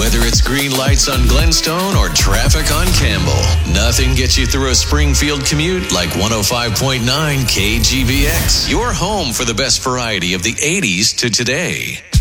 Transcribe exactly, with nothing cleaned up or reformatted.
Whether it's green lights on Glenstone or traffic on Campbell, nothing gets you through a Springfield commute like one oh five point nine K G B X. Your home for the best variety of the eighties to today.